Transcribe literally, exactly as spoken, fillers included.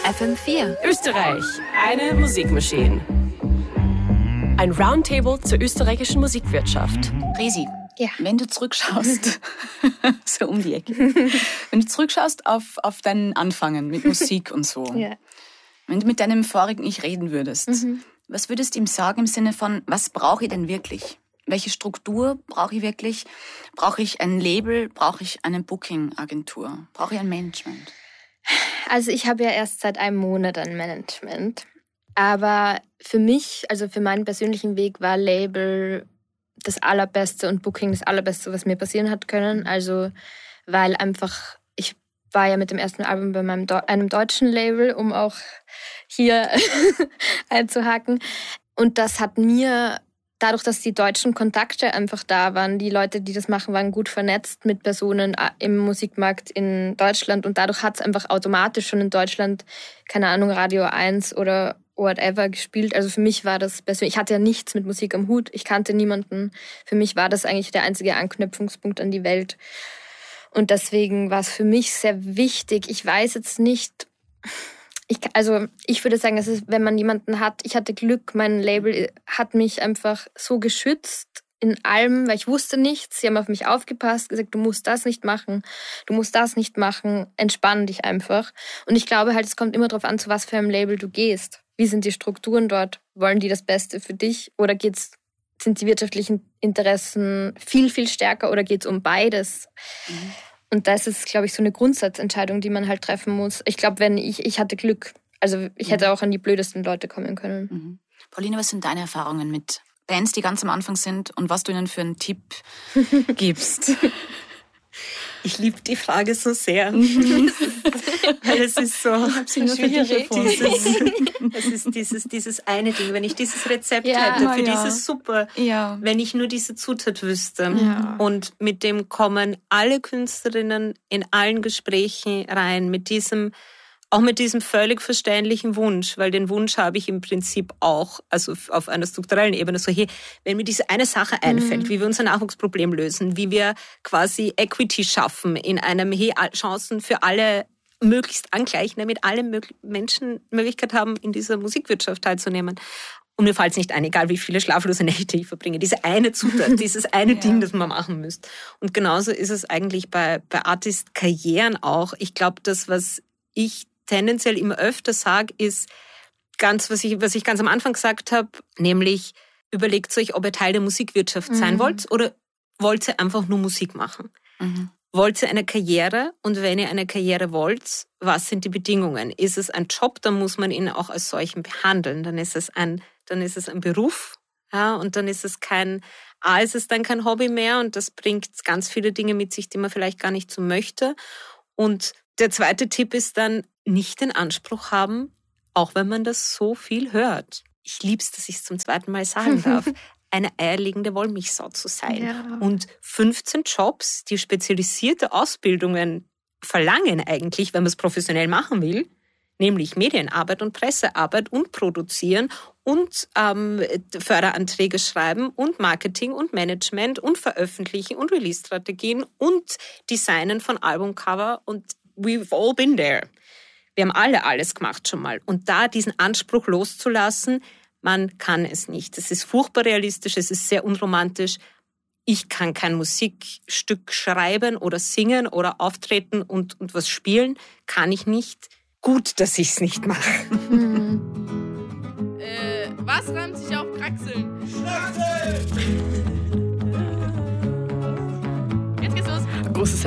F M vier. Österreich, eine Musikmaschine. Ein Roundtable zur österreichischen Musikwirtschaft. Resi, ja. Wenn du zurückschaust, so um die Ecke, wenn du zurückschaust auf, auf dein Anfangen mit Musik und so, ja. wenn du mit deinem vorigen Ich reden würdest, Mhm. was würdest du ihm sagen im Sinne von, was brauche ich denn wirklich? Welche Struktur brauche ich wirklich? Brauche ich ein Label? Brauche ich eine Booking-Agentur? Brauche ich ein Management? Also ich habe ja erst seit einem Monat ein Management. Aber für mich, also für meinen persönlichen Weg, war Label das Allerbeste und Booking das Allerbeste, was mir passieren hat können. Also weil einfach, ich war ja mit dem ersten Album bei meinem Do- einem deutschen Label, um auch hier einzuhaken. Und das hat mir, dadurch, dass die deutschen Kontakte einfach da waren, die Leute, die das machen, waren gut vernetzt mit Personen im Musikmarkt in Deutschland. Und dadurch hat es einfach automatisch schon in Deutschland, keine Ahnung, Radio eins oder whatever gespielt. Also für mich war das persönlich, ich hatte ja nichts mit Musik am Hut, ich kannte niemanden. Für mich war das eigentlich der einzige Anknüpfungspunkt an die Welt. Und deswegen war es für mich sehr wichtig. Ich weiß jetzt nicht, ich, also ich würde sagen, dass es, wenn man jemanden hat, ich hatte Glück, mein Label hat mich einfach so geschützt in allem, weil ich wusste nichts. Sie haben auf mich aufgepasst, gesagt, du musst das nicht machen, du musst das nicht machen, entspann dich einfach. Und ich glaube halt, es kommt immer darauf an, zu was für einem Label du gehst. Wie sind die Strukturen dort? Wollen die das Beste für dich? Oder geht's, sind die wirtschaftlichen Interessen viel, viel stärker oder geht es um beides? Mhm. Und das ist, glaube ich, so eine Grundsatzentscheidung, die man halt treffen muss. Ich glaube, wenn ich, ich hatte Glück. Also ich hätte auch an die blödesten Leute kommen können. Mhm. Pauline, was sind deine Erfahrungen mit Bands, die ganz am Anfang sind und was du ihnen für einen Tipp gibst? Ich liebe die Frage so sehr. Weil es ist so, dieses, es ist dieses, dieses eine Ding. Wenn ich dieses Rezept ja, hätte für ja. diese Suppe, ja. wenn ich nur diese Zutat wüsste. Ja. Und mit dem kommen alle Künstlerinnen in allen Gesprächen rein, mit diesem, auch mit diesem völlig verständlichen Wunsch, weil den Wunsch habe ich im Prinzip auch, also auf einer strukturellen Ebene, so hey, wenn mir diese eine Sache einfällt, mhm. wie wir unser Nachwuchsproblem lösen, wie wir quasi Equity schaffen in einem, hey, Chancen für alle möglichst angleichen, damit alle Menschen Möglichkeit haben, in dieser Musikwirtschaft teilzunehmen. Und mir fällt es nicht ein, egal wie viele schlaflose Nächte ich verbringe, diese eine Zutat, dieses eine ja. Ding, das man machen müsst. Und genauso ist es eigentlich bei, bei Artist-Karrieren auch. Ich glaube, das, was ich tendenziell immer öfter sage, ist ganz, was ich, was ich ganz am Anfang gesagt habe, nämlich überlegt euch, ob ihr Teil der Musikwirtschaft mhm. sein wollt oder wollt ihr einfach nur Musik machen. Mhm. Wollt ihr eine Karriere? Und wenn ihr eine Karriere wollt, was sind die Bedingungen? Ist es ein Job, dann muss man ihn auch als solchen behandeln. Dann ist es ein, dann ist es ein Beruf, ja, und dann ist es kein, A, ist es dann kein Hobby mehr und das bringt ganz viele Dinge mit sich, die man vielleicht gar nicht so möchte. Und der zweite Tipp ist dann, nicht den Anspruch haben, auch wenn man das so viel hört. Ich lieb's, dass ich es zum zweiten Mal sagen darf, eine eierlegende Wollmilchsau zu sein. Ja. Und fünfzehn Jobs, die spezialisierte Ausbildungen verlangen eigentlich, wenn man es professionell machen will, nämlich Medienarbeit und Pressearbeit und Produzieren und ähm, Förderanträge schreiben und Marketing und Management und Veröffentlichen und Release-Strategien und Designen von Albumcover und we've all been there. Wir haben alle alles gemacht schon mal. Und da diesen Anspruch loszulassen, man kann es nicht. Es ist furchtbar realistisch, es ist sehr unromantisch. Ich kann kein Musikstück schreiben oder singen oder auftreten und, und was spielen. Kann ich nicht. Gut, dass ich es nicht mache. äh, was reimt sich auf Kraxeln? Kraxeln!